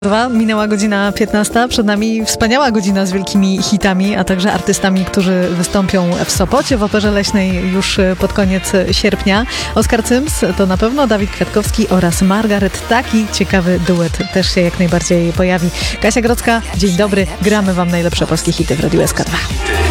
Minęła godzina 15, przed nami wspaniała godzina z wielkimi hitami, a także artystami, którzy wystąpią w Sopocie w Operze Leśnej już pod koniec sierpnia. Oskar Cyms to na pewno, Dawid Kwiatkowski oraz Margaret. Taki ciekawy duet też się jak najbardziej pojawi. Kasia Grodzka, dzień dobry, gramy wam najlepsze polskie hity w Radiu SK2.